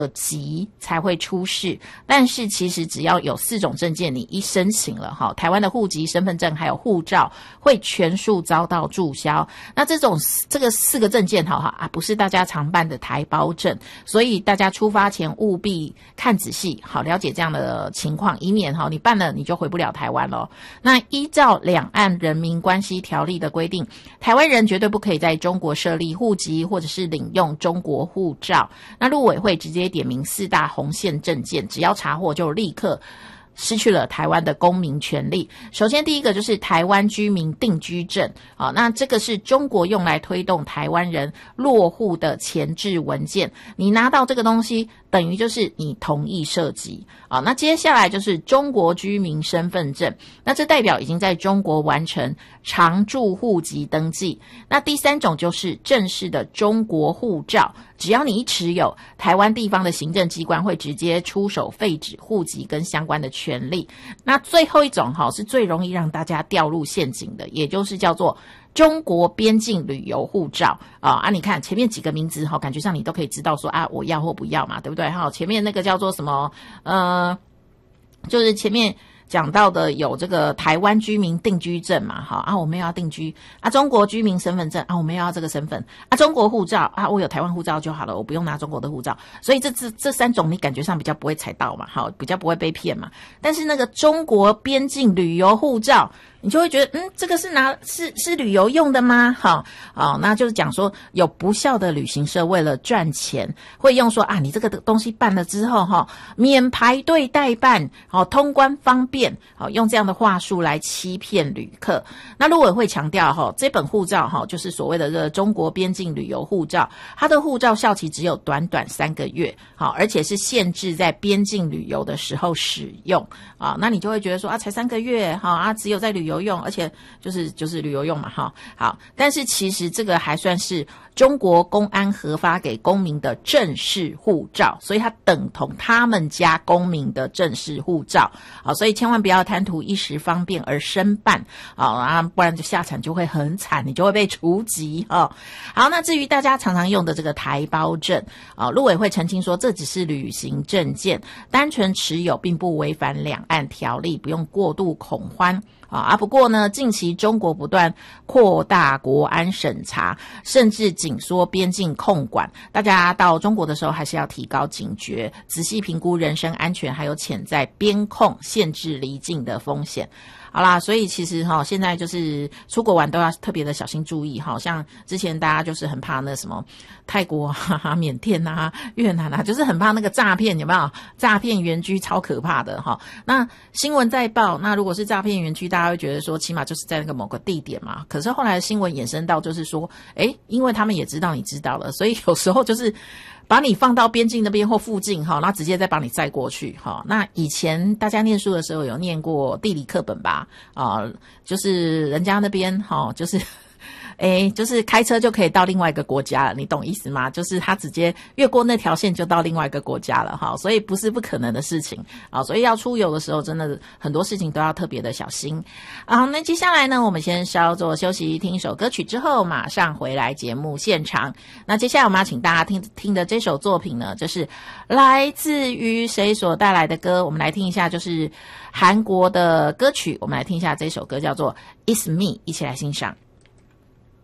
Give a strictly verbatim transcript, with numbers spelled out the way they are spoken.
急才会出事，但是其实只要有四种证件你一申请了哈，台湾的户籍、身份证还有护照会全数遭到注销。那这种这个四个证件哈哈啊，不是大家常办的台胞证，所以大家出发前务必看仔细，好了解这样的情况，以免哈你办了你就回不了台湾了。那依照两岸人民关系条例的规定，台湾人绝对不可以在中国设立户籍或者是领用中国护照。那陆委会直接点名四大红线证件，只要查获就立刻失去了台湾的公民权利。首先第一个就是台湾居民定居证啊，那这个是中国用来推动台湾人落户的前置文件，你拿到这个东西等于就是你同意涉及啊。那接下来就是中国居民身份证，那这代表已经在中国完成常住户籍登记。那第三种就是正式的中国护照，只要你一持有，台湾地方的行政机关会直接出手废止户籍跟相关的权利。那最后一种哈是最容易让大家掉入陷阱的，也就是叫做中国边境旅游护照啊啊！你看前面几个名字哈，感觉上你都可以知道说啊，我要或不要嘛，对不对哈？前面那个叫做什么呃，就是前面讲到的有这个台湾居民定居证嘛，好啊，我们要定居啊，中国居民身份证啊，我们要这个身份啊，中国护照啊，我有台湾护照就好了，我不用拿中国的护照，所以这这这三种你感觉上比较不会踩到嘛，好，比较不会被骗嘛。但是那个中国边境旅游护照，你就会觉得，嗯，这个是拿是是旅游用的吗？好，好，那就是讲说有不肖的旅行社为了赚钱，会用说啊，你这个东西办了之后哈，免排队代办，好，通关方便，好，用这样的话术来欺骗旅客。那陆委会强调哈，这本护照哈，就是所谓的这个中国边境旅游护照，它的护照效期只有短短三个月，好，而且是限制在边境旅游的时候使用啊。那你就会觉得说啊，才三个月，哈啊，只有在旅游游用，而且就是就是旅游用嘛，哈，好，但是其实这个还算是中国公安核发给公民的正式护照，所以它等同他们家公民的正式护照，好，所以千万不要贪图一时方便而申办，好啊，不然就下场就会很惨，你就会被除籍哦。好，那至于大家常常用的这个台胞证，啊，陆委会澄清说，这只是旅行证件，单纯持有并不违反两岸条例，不用过度恐慌。啊，不过呢，近期中国不断扩大国安审查，甚至紧缩边境控管，大家到中国的时候还是要提高警觉，仔细评估人身安全还有潜在边控限制离境的风险。好啦，所以其实哈，现在就是出国玩都要特别的小心注意哈。像之前大家就是很怕那什么泰国啊、缅甸啊、越南啊，就是很怕那个诈骗，有没有？诈骗园区超可怕的哈。那新闻在报，那如果是诈骗园区，大家会觉得说，起码就是在那个某个地点嘛。可是后来新闻衍生到就是说，诶，因为他们也知道你知道了，所以有时候就是把你放到边境那边或附近哈，然后直接再把你载过去哈。那以前大家念书的时候有念过地理课本吧？啊，就是人家那边哈，就是。诶，就是开车就可以到另外一个国家了，你懂意思吗？就是他直接越过那条线就到另外一个国家了哈，所以不是不可能的事情啊。所以要出游的时候，真的很多事情都要特别的小心啊。那接下来呢，我们先稍作休息，听一首歌曲之后，马上回来节目现场。那接下来我们要请大家听听的这首作品呢，就是来自于谁所带来的歌？我们来听一下，就是韩国的歌曲。我们来听一下这首歌，叫做《It's Me》，一起来欣赏。